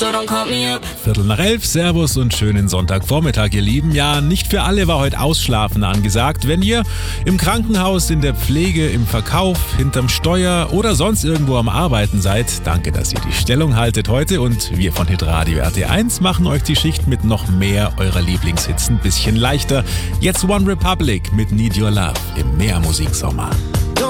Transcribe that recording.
so don't call me up. 11:15, Servus und schönen Sonntagvormittag, ihr Lieben. Ja, nicht für alle war heute Ausschlafen angesagt. Wenn ihr im Krankenhaus, in der Pflege, im Verkauf, hinterm Steuer oder sonst irgendwo am Arbeiten seid, danke, dass ihr die Stellung haltet heute. Und wir von Hitradio RT1 machen euch die Schicht mit noch mehr eurer Lieblingshits ein bisschen leichter. Jetzt One Republic mit Need Your Love im Mehrmusiksommer.